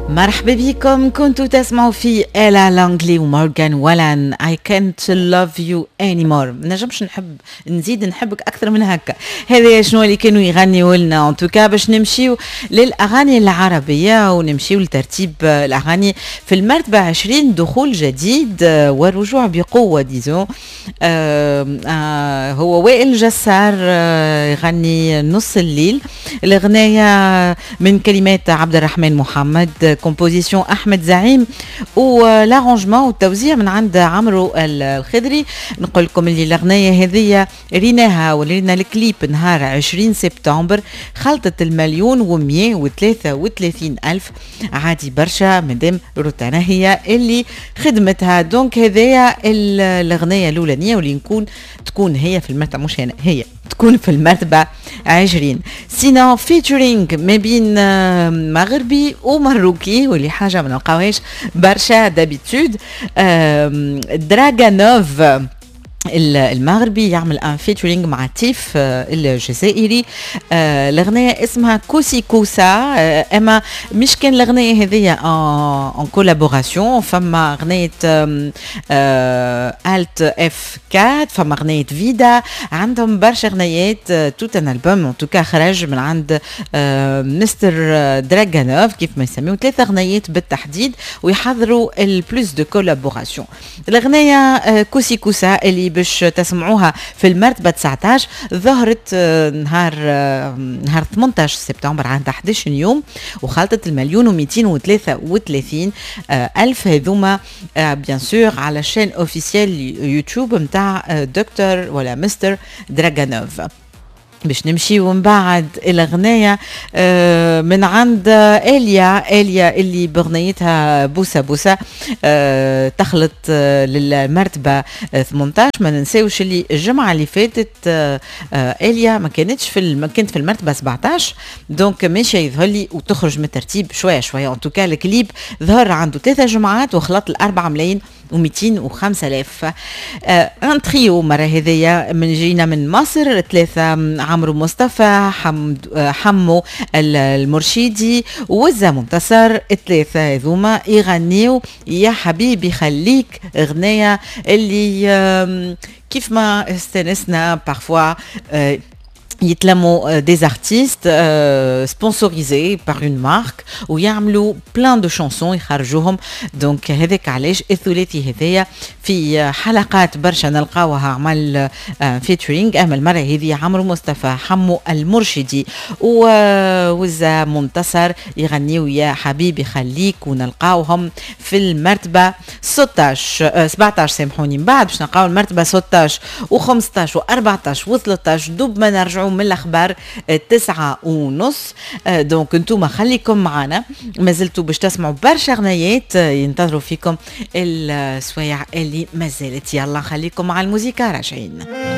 مرحبا بكم. كنتوا تسمعوا في إلا لانجلي ومورغان والان I can't love you anymore. نجمش نزيد نحبك أكثر من هكا. هذا شنو اللي كانوا يغنيوا لنا انتوكا باش نمشيو للأغاني العربية ونمشيو لترتيب الأغاني في المرتبة 20. دخول جديد والرجوع بقوة ديزو. هو وائل جسار يغني نص الليل. الأغنية من كلمات عبد الرحمن محمد، كومبوزيسيون أحمد زعيم، والارانجمون والتوزيع من عند عمرو الخضري. نقول لكم اللي الأغنية هذه ريناها ولينا الكليب نهار 20 سبتمبر، خلطت 1,133,000 عادي برشا مدام روتانا هي اللي خدمتها. دونك هذيا الأغنية الأولانية واللي تكون هي في المرتبة، مش هي تكون في المرتبة 20. سينا فيتشرينج ما بين مغربي ومروكي واللي حاجة ما نلقاوهاش برشا دابيتود. دراغانوف المغربي يعمل ان فيتشرينج مع تيف الجزائري. الاغنيه اسمها كوسي كوسا. اما مش كان الاغنيه هذه ان كولابوراسيون، فما اغنيه الت اف 4، فما اغنيه فيدا، عندهم برشا اغنيات. توت ان البوم ان توكا خرج من عند مستر دراغانوف كيف ما يسميو، 3 اغنيات بالتحديد ويحضروا البلوس دو كولابوراسيون. الاغنيه كوسي كوسا اللي باش تسمعوها في المرتبة 19 ظهرت نهار 18 سبتمبر عندها 11 يوم، وخلطت 1,233,000 هذوما بيان سور على الشين اوفيسيال يوتيوب متاع دكتور ولا مستر دراغانوف. باش نمشي ومن بعد الأغنية من عند إليا اللي بغنيتها بوسة بوسة تخلط للمرتبة 18. ما ننساوش اللي الجمعة اللي فاتت إليا ما كانت في المرتبة 17، دونك ماشي يظهر لي وتخرج من الترتيب شوية شوية. ان توكا الكليب ظهر عنده 3 جمعات وخلط 4,205,000. ان تريو مرة هذية من جينا من مصر، 3 عمرو مصطفى، حمو المرشيدي وزا منتصر، 3 هذوما يغنيو يا حبيبي خليك، اغنية اللي كيف ما استنسنا بارفوا يتلموا des artistes sponsorisés par une marque ويعملوا plein de chansons يخرجوهم. دونك هذاك علاش الثلاثي هذايا في حلقات برشا نلقاوها عمل فيتشرينج. اما المره هذه عمرو مصطفى، حمو المرشدي ووزا منتصر يغنيوا يا حبيبي خليك، ونلقاوهم في المرتبه 17 سامحوني. من بعد باش نلقاو المرتبه 16 و15 و14 و13 دوب ما نرجعوا من الاخبار 9:30. دونك انتوما خليكم معنا، ما زلتوا باش تسمعوا برشا اغنيات ينتظروا فيكم السوايع اللي ما زالت. يلا خليكم مع الموسيقى راجعين.